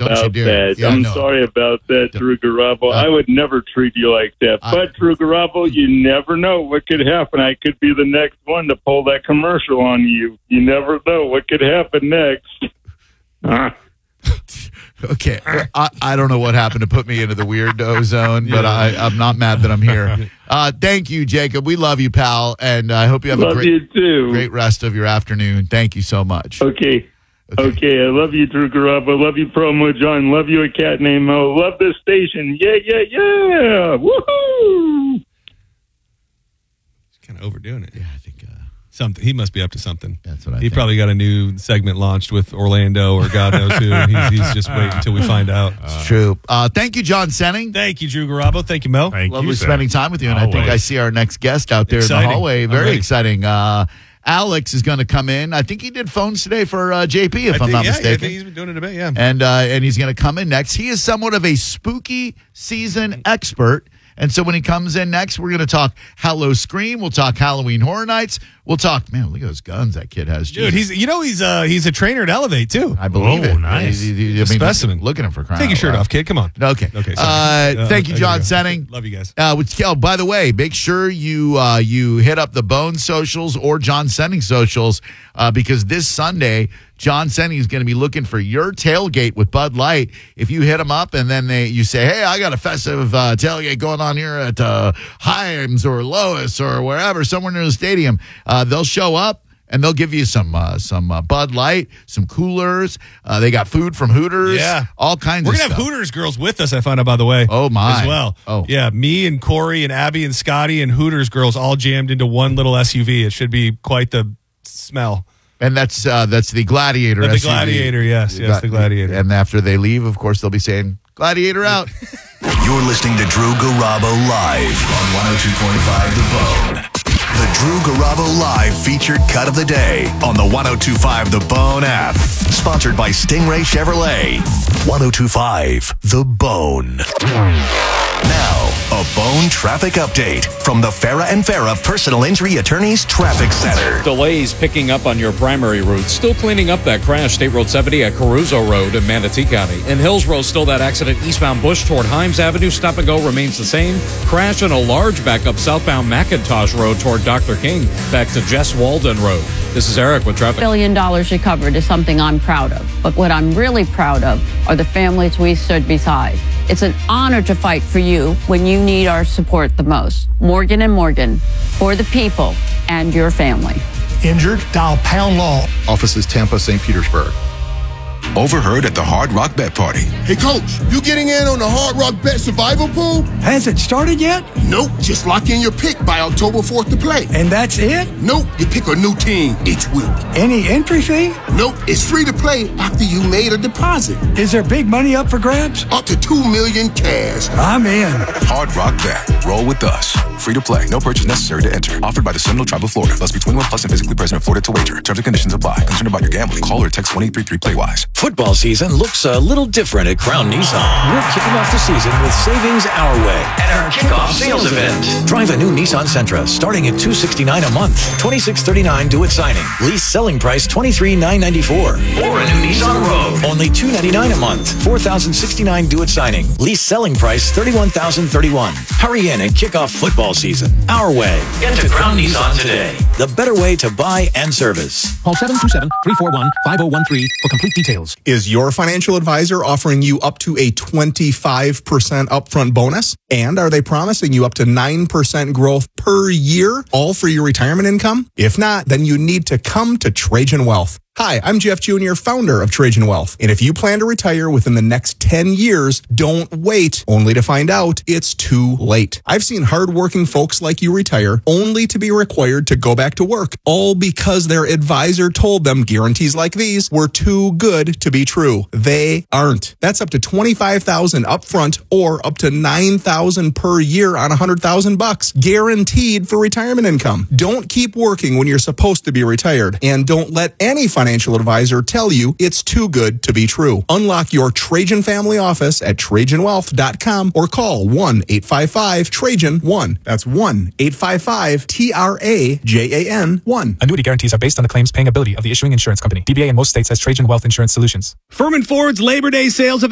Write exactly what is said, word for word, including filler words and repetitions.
about that. Yeah, I'm no. sorry about that, Don't. Drew Garabo. Uh, I would never treat you like that. I- But, Drew Garabo, you never know what could happen. I could be the next one to pull that commercial on you. You never know what could happen next. Uh. Okay, I, I don't know what happened to put me into the weirdo zone, but I, I'm not mad that I'm here. Uh, thank you, Jacob. We love you, pal, and I hope you have Love a great, you too. great rest of your afternoon. Thank you so much. Okay. Okay. Okay, I love you, Drew Garabo. Love you, Promo John. Love you, a cat named Mo. Love this station. Yeah, yeah, yeah. Woohoo! He's kind of overdoing it. Yeah, I think uh, Something he must be up to something. that's what I He think. probably got a new segment launched with Orlando or God knows who. And he's, he's just waiting until we find out. It's true. Uh, thank you, John Senning. Thank you, Drew Garabo. Thank you, Mo. Thank Lovely you, sir. spending time with you, and I think Always. I see our next guest out there in Exciting. the hallway. I'm Very ready. exciting. Uh, Alex is going to come in. I think he did phones today for uh, J P, if I I'm think- not yeah, yeah, I mistaken. think he's been doing it a bit, yeah. and uh, and he's going to come in next. He is somewhat of a spooky season expert, and so when he comes in next, we're going to talk Hallow Scream. We'll talk Halloween Horror Nights. We'll talk. Man, look at those guns that kid has. Dude, Jesus. he's you know he's uh he's a trainer at Elevate too. I believe Oh, it. nice. He- he- he- I A mean, specimen. Look at him for crying Take your out shirt loud. off, kid. Come on. Okay. Okay. Uh, sorry. thank you, Uh, John there Senning. Love you guys. Uh, which, oh, by the way, make sure you uh, you hit up the Bone socials or John Senning socials uh, because this Sunday, John Senning is going to be looking for your tailgate with Bud Light. If you hit them up and then they you say, hey, I got a festive uh, tailgate going on here at uh, Himes or Lois or wherever, somewhere near the stadium, uh, they'll show up. And they'll give you some uh, some uh, Bud Light, some coolers. Uh, they got food from Hooters. Yeah. all kinds We're of gonna stuff. have Hooters girls with us. I found out, by the way. Oh, my. As well. Oh. Yeah. Me and Corey and Abby and Scotty and Hooters girls all jammed into one little S U V. It should be quite the smell. And that's uh, that's the Gladiator. The S U V. Gladiator, yes, yes, the Gladiator. And after they leave, of course, they'll be saying, Gladiator out. You're listening to Drew Garabo live on one oh two point five The Bone. The Drew Garabo Live featured cut of the day on the one oh two point five The Bone app. Sponsored by Stingray Chevrolet. one oh two point five The Bone. Now, a Bone traffic update from the Farah and Farah Personal Injury Attorneys Traffic Center. Delays picking up on your primary routes. Still cleaning up that crash, State Road seventy at Caruso Road in Manatee County. In Hills Road, still that accident eastbound Bush toward Himes Avenue. Stop and go remains the same. Crash and a large backup southbound McIntosh Road toward Doctor King back to Jess Walden Road. This is Eric with traffic. Billion dollars recovered is something I'm proud of. But what I'm really proud of are the families we stood beside. It's an honor to fight for you when you need our support the most. Morgan and Morgan, for the people and your family. Injured? Dial Pound Law. Offices Tampa, Saint Petersburg. Overheard at the Hard Rock Bet Party. Hey, Coach, you getting in on the Hard Rock Bet Survival Pool? Has it started yet? Nope, just lock in your pick by October fourth to play. And that's it? Nope, you pick a new team each week. Any entry fee? Nope, it's free to play after you made a deposit. Is there big money up for grabs? Up to two million cash. I'm in. Hard Rock Bet. Roll with us. Free to play. No purchase necessary to enter. Offered by the Seminole Tribe of Florida. Must be twenty-one plus and physically present in Florida to wager. Terms and conditions apply. Concerned about your gambling? Call or text one eight three three play wise. Football season looks a little different at Crown Nissan. We're kicking off the season with savings our way at our kickoff sales event. Drive a new Nissan Sentra starting at two hundred sixty-nine dollars a month, twenty-six thirty-nine due at signing. Lease selling price twenty-three thousand nine hundred ninety-four dollars. Or a new Nissan Rogue, only two hundred ninety-nine dollars a month, four thousand sixty-nine dollars due at signing. Lease selling price thirty-one thousand thirty-one dollars. Hurry in and kick off football season our way. Get to Crown Nissan today. The better way to buy and service. Call seven two seven, three four one, five oh one three for complete details. Is your financial advisor offering you up to a twenty-five percent upfront bonus? And are they promising you up to nine percent growth per year, all for your retirement income? If not, then you need to come to Trajan Wealth. Hi, I'm Jeff Junior, founder of Trajan Wealth. And if you plan to retire within the next ten years, don't wait only to find out it's too late. I've seen hardworking folks like you retire only to be required to go back to work, all because their advisor told them guarantees like these were too good to be true. They aren't. That's up to twenty-five thousand dollars upfront or up to nine thousand dollars per year on one hundred thousand bucks, guaranteed for retirement income. Don't keep working when you're supposed to be retired, and don't let any financial financial advisor tell you it's too good to be true. Unlock your Trajan family office at Trajan Wealth dot com or call one eight five five Trajan one. That's one eight five five T R A J A N one. Annuity guarantees are based on the claims paying ability of the issuing insurance company. D B A in most states has Trajan Wealth Insurance Solutions. Furman Ford's Labor Day sales event